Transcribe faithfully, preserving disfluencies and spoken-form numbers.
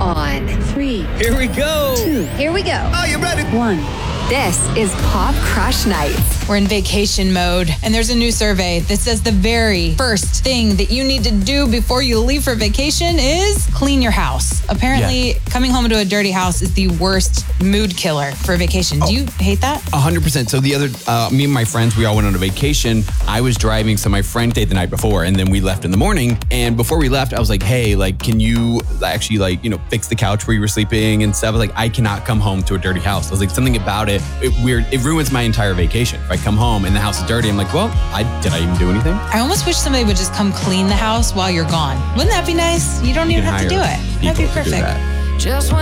on. Three. Here we go. Two. Here we go. Oh, you ready? One. This is Pop Crush Nights. We're in vacation mode, and there's a new survey that says the very first thing that you need to do before you leave for vacation is clean your house. Apparently, yeah. coming home to a dirty house is the worst mood killer for a vacation. Oh. Do you hate that? A hundred percent. So the other, uh, me and my friends, we all went on a vacation. I was driving, so my friend stayed the night before, and then we left in the morning. And before we left, I was like, hey, like, can you actually, like, you know, fix the couch where you were sleeping and stuff? I was like, I cannot come home to a dirty house. I was like, something about it, it weird. It ruins my entire vacation. If I come home and the house is dirty, I'm like, well, I did I even do anything? I almost wish somebody would just come clean the house while you're gone. Wouldn't that be nice? You don't You even can have to do hire it. That'd be people to do perfect. that. Just when